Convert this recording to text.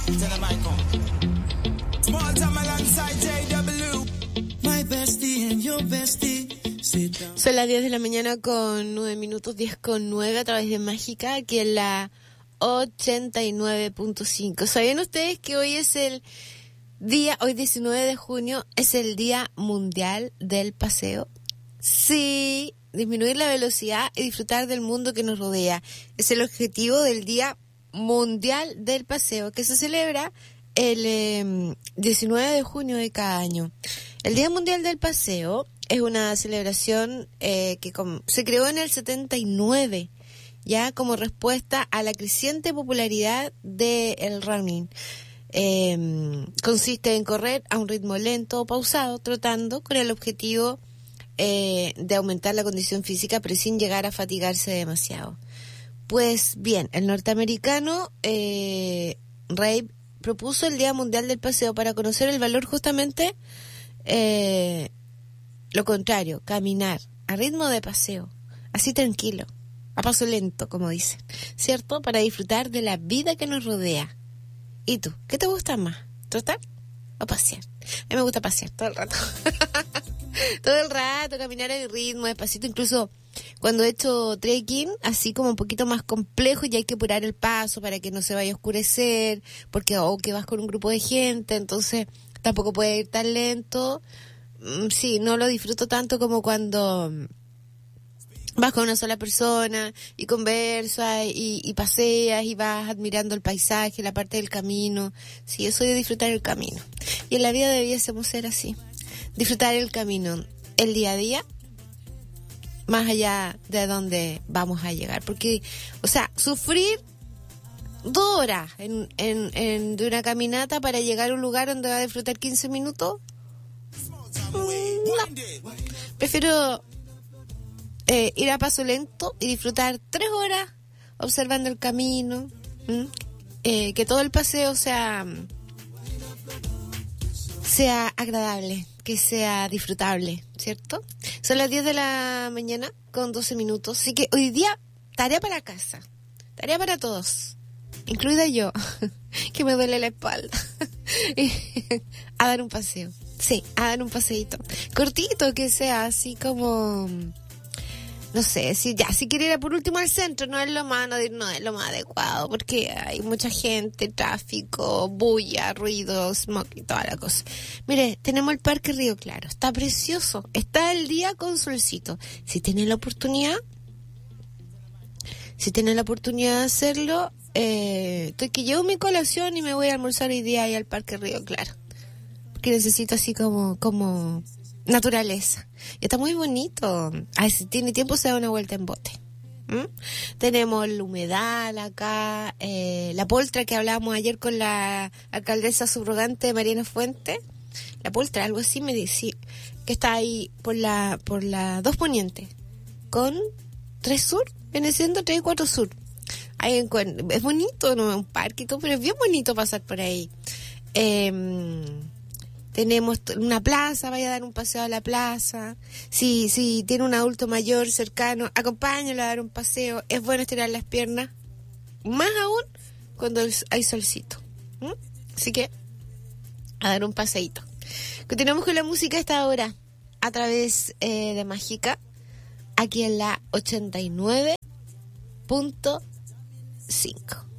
Tell them I come. Small time alongside JW. My bestie and your bestie. Son las 10 de la mañana con 9 minutos, 10 con 9 a través de Mágica, aquí en la 89.5. ¿Sabían ustedes que hoy es el día, hoy 19 de junio, es el Día Mundial del Paseo? Sí, disminuir la velocidad y disfrutar del mundo que nos rodea. Es el objetivo del Día Mundial del Paseo, que se celebra el 19 de junio de cada año. El Día Mundial del Paseo es una celebración que se creó en el 79, ya como respuesta a la creciente popularidad del running. Consiste en correr a un ritmo lento o pausado, trotando, con el objetivo de aumentar la condición física, pero sin llegar a fatigarse demasiado. Pues bien, el norteamericano Ray propuso el Día Mundial del Paseo para conocer el valor justamente lo contrario, caminar a ritmo de paseo, así tranquilo, a paso lento, como dicen, ¿cierto? Para disfrutar de la vida que nos rodea. ¿Y tú? ¿Qué te gusta más? ¿Trotar o pasear? A mí me gusta pasear todo el rato. Todo el rato, caminar a mi ritmo, despacito, incluso cuando he hecho trekking, así como un poquito más complejo, y hay que apurar el paso para que no se vaya a oscurecer, porque que vas con un grupo de gente, entonces tampoco puede ir tan lento. Sí, no lo disfruto tanto como cuando vas con una sola persona y conversas y paseas y vas admirando el paisaje, la parte del camino. Sí, yo soy de disfrutar el camino. Y en la vida debiésemos ser así. Disfrutar el camino, el día a día, más allá de dónde vamos a llegar. Porque, o sea, sufrir 2 horas de una caminata para llegar a un lugar donde va a disfrutar 15 minutos, no. Prefiero ir a paso lento y disfrutar 3 horas observando el camino, que todo el paseo sea agradable, que sea disfrutable, ¿cierto? Son las 10 de la mañana con 12 minutos, así que hoy día tarea para casa, tarea para todos, incluida yo, que me duele la espalda, a dar un paseo. Sí, a dar un paseíto cortito, que sea así como, no sé, si quiere ir por último al centro, no es lo más adecuado, porque hay mucha gente, tráfico, bulla, ruido, smog y toda la cosa. Mire, tenemos el Parque Río Claro, está precioso, está el día con solcito. Si tienen la oportunidad de hacerlo, estoy que llevo mi colación y me voy a almorzar hoy día ahí al Parque Río Claro, que necesito así como naturaleza. Y está muy bonito. Ay, si tiene tiempo se da una vuelta en bote. Tenemos el humedal acá, la poltra que hablábamos ayer con la alcaldesa subrogante Mariana Fuente. La poltra, algo así me decía, que está ahí por la 2 Poniente con 3 Sur, viene siendo 3 y 4 Sur. Ahí es bonito, no es un parque y todo, pero es bien bonito pasar por ahí. Tenemos una plaza, vaya a dar un paseo a la plaza. Si tiene un adulto mayor cercano, acompáñalo a dar un paseo. Es bueno estirar las piernas, más aún cuando hay solcito. Así que, a dar un paseíto. Continuamos con la música a esta hora, a través de Mágica, aquí en la 89.5.